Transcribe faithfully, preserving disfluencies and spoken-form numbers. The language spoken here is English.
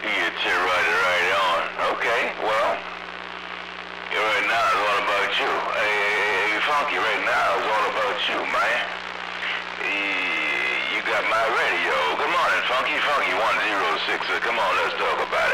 Get you right, right on. Okay, well, you right now is all about you. Hey, hey, hey, Funky, right now is all about you, man. You got my radio. Good morning, Funky. Funky one oh six. Come on, let's talk about it.